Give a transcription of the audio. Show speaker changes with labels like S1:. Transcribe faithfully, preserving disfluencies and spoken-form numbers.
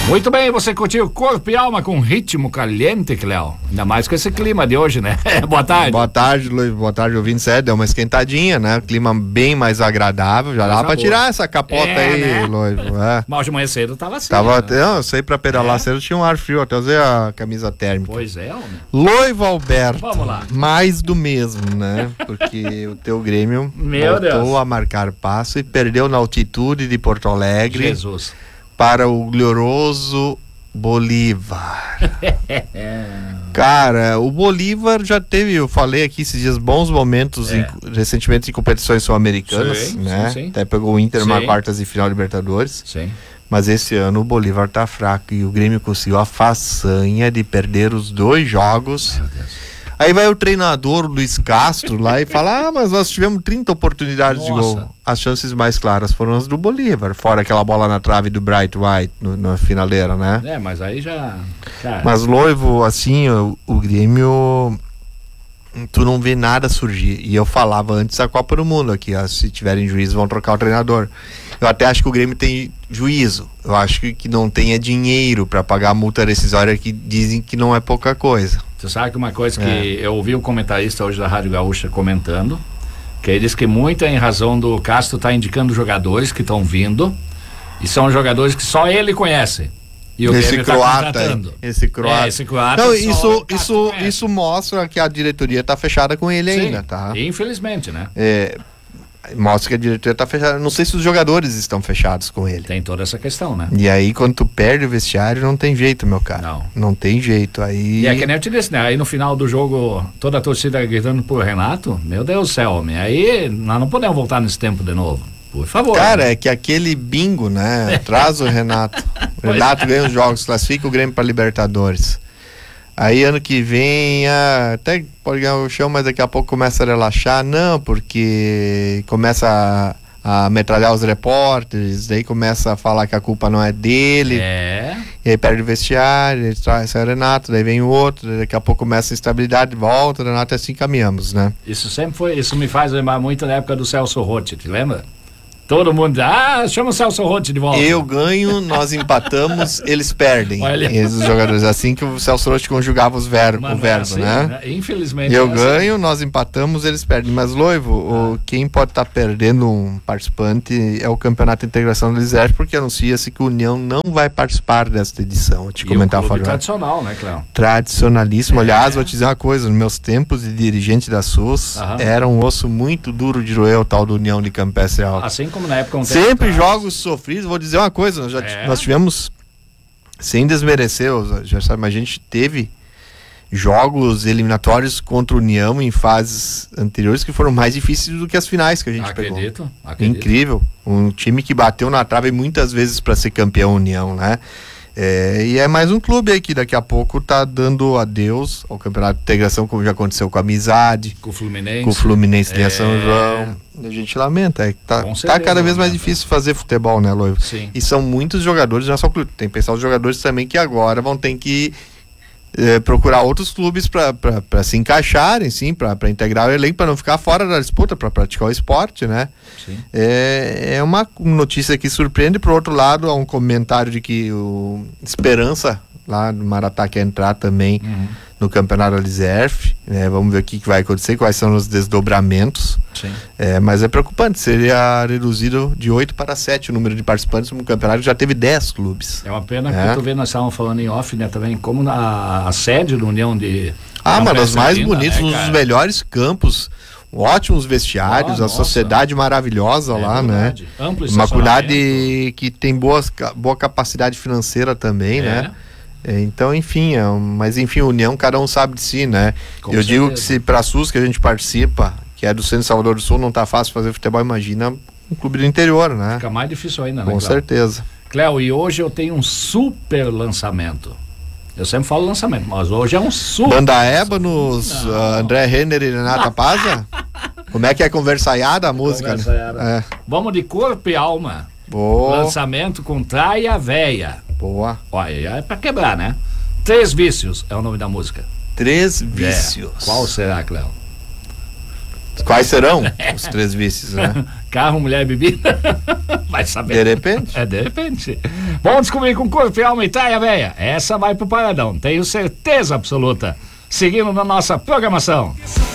S1: Muito bem, você curtiu Corpo e Alma com ritmo caliente, Cléo. Ainda mais com esse clima de hoje, né? Boa tarde.
S2: Boa tarde, Luiz. Boa tarde, ouvintes. É, deu uma esquentadinha, né? Clima bem mais agradável. Já dá pra boa. Tirar essa capota é, aí, né? Luiz. É.
S1: Mas hoje de manhã cedo tava assim.
S2: Tava,
S1: né?
S2: Não, eu sei, pra pedalar é. cedo tinha um ar frio, até usei a camisa térmica.
S1: Pois é, homem.
S2: Loivo Alberto.
S1: Vamos lá.
S2: Mais do mesmo, né? Porque o teu Grêmio
S1: Meu
S2: voltou
S1: Deus.
S2: a marcar passo e perdeu na altitude de Porto Alegre.
S1: Jesus.
S2: Para o glorioso Bolívar. Cara, o Bolívar já teve, eu falei aqui esses dias, bons momentos é. em, recentemente em competições sul-americanas, sim, né? Sim, sim. Até pegou o Inter numa quartas de final Libertadores.
S1: Sim.
S2: Mas esse ano o Bolívar tá fraco e o Grêmio conseguiu a façanha de perder os dois jogos. Meu Deus. Aí vai o treinador, o Luiz Castro, lá e fala, ah, mas nós tivemos trinta oportunidades Nossa. de gol. As chances mais claras foram as do Bolívar, fora aquela bola na trave do Bright White no, na finaleira, né?
S1: É, mas aí já... Cara...
S2: Mas, Loivo, assim, o, o Grêmio, tu não vê nada surgir. E eu falava antes da Copa do Mundo aqui, ó, se tiverem juízo vão trocar o treinador. Eu até acho que o Grêmio tem juízo. Eu acho que, que não tenha dinheiro para pagar a multa rescisória, que dizem que não é pouca coisa.
S1: Você sabe que uma coisa que é. eu ouvi o comentarista hoje da Rádio Gaúcha comentando, que ele disse que muito é em razão do Castro estar tá indicando jogadores que estão vindo, e são jogadores que só ele conhece. E o
S2: esse croata,
S1: tá
S2: esse croata.
S1: É, esse croata.
S2: Não, isso, isso, isso mostra que a diretoria está fechada com ele Sim, ainda, tá?
S1: Infelizmente, né?
S2: É, mostra que a diretoria está fechada. Não sei se os jogadores estão fechados com ele.
S1: Tem toda essa questão, né?
S2: E aí, quando tu perde o vestiário, não tem jeito, meu cara.
S1: Não.
S2: Não tem jeito. Aí...
S1: E é que nem eu te disse, né? Aí no final do jogo, toda a torcida gritando por Renato, meu Deus do céu, homem. Aí nós não podemos voltar nesse tempo de novo. Por favor.
S2: Cara,
S1: né?
S2: é que aquele bingo, né? Traz o Renato. O Renato é. ganha os jogos, classifica o Grêmio para Libertadores. Aí ano que vem, ah, até pode ganhar o chão, mas daqui a pouco começa a relaxar. Não, porque começa a, a metralhar os repórteres, daí começa a falar que a culpa não é dele.
S1: É.
S2: E aí perde o vestiário, ele traz o Renato, daí vem o outro, daqui a pouco começa a instabilidade, volta, o Renato, e assim caminhamos, né?
S1: Isso sempre foi, isso me faz lembrar muito da época do Celso Roth, te lembra? Todo mundo diz, ah, chama o Celso Roth de volta.
S2: Eu ganho, nós empatamos, eles perdem. Olha. Eles, os jogadores, assim que o Celso Roth conjugava os ver, o verbo,
S1: assim,
S2: né?
S1: né? Infelizmente.
S2: Eu
S1: é
S2: ganho,
S1: assim.
S2: nós empatamos, eles perdem. Mas, Loivo, ah. o, quem pode estar tá perdendo um participante é o Campeonato de Integração do Exército, porque anuncia-se que o União não vai participar desta edição. Vou te
S1: e
S2: comentar
S1: um
S2: fora.
S1: Tradicional, né, Cléo?
S2: Tradicionalíssimo.
S1: É.
S2: Aliás, vou te dizer uma coisa, nos meus tempos de dirigente da S U S, Aham. era um osso muito duro de roer o tal do União de Campestre Alto.
S1: Assim como na época... Um
S2: Sempre Sempre jogos sofridos, vou dizer uma coisa, nós, já é. nós tivemos, sem desmerecer, já sabe, mas a gente teve jogos eliminatórios contra o União em fases anteriores que foram mais difíceis do que as finais que a gente
S1: acredito,
S2: pegou.
S1: Acredito.
S2: Incrível, um time que bateu na trave muitas vezes para ser campeão União, né? É, e é mais um clube aí que daqui a pouco tá dando adeus ao Campeonato de Integração, como já aconteceu com a Amizade,
S1: com o Fluminense,
S2: com o Fluminense de
S1: é...
S2: São João. A gente lamenta, é que tá,
S1: certeza,
S2: tá cada vez mais
S1: né?
S2: difícil fazer futebol, né, Loivo?
S1: Sim.
S2: E são muitos jogadores, não é só o clube, tem que pensar os jogadores também que agora vão ter que eh, procurar outros clubes para se encaixarem, sim, para integrar o elenco, para não ficar fora da disputa, para praticar o esporte, né?
S1: Sim.
S2: É, é uma notícia que surpreende. Por outro lado, há um comentário de que o Esperança, lá no Maratá, quer entrar também uhum. no Campeonato Alizerf, né? Vamos ver o que, que vai acontecer, quais são os desdobramentos.
S1: Sim.
S2: É, mas é preocupante, seria reduzido de oito para sete o número de participantes no campeonato, já teve dez clubes.
S1: É uma pena é. que tu vê, nós estávamos falando em off, né, também, como na, a sede do União de...
S2: Ah, mas os mais
S1: linda,
S2: bonitos,
S1: né,
S2: os melhores campos, ótimos vestiários,
S1: oh,
S2: a sociedade maravilhosa é, lá, verdade. né?
S1: Amplo
S2: uma comunidade que tem boas, boa capacidade financeira também, é. né? Então, enfim, é um, mas enfim, União, cada um sabe de si, né? Com Eu certeza. digo que se para a S U S que a gente participa, que é do Centro de Salvador do Sul, não tá fácil fazer futebol, imagina um clube do interior, né?
S1: Fica mais difícil ainda, né,
S2: Com
S1: Cléo?
S2: certeza.
S1: Cléo, e hoje eu tenho um super lançamento. Eu sempre falo lançamento, mas hoje é um super.
S2: Banda Ébanos, uh, André Renner e Renata Paza? Como é que é conversaiada a música?
S1: Conversaiada.
S2: Né? É.
S1: Vamos de Corpo e Alma.
S2: Boa.
S1: Lançamento com Traia Véia.
S2: Boa.
S1: Olha, é pra quebrar, né? Três Vícios é o nome da música.
S2: Três Vícios.
S1: É. Qual será, Cléo?
S2: Quais serão os três vices, né?
S1: Carro, mulher e bebida. Vai saber.
S2: De repente.
S1: É, de repente. Vamos descobrir com corpo e alma e taia, véia. Essa vai pro paradão, tenho certeza absoluta. Seguindo na nossa programação.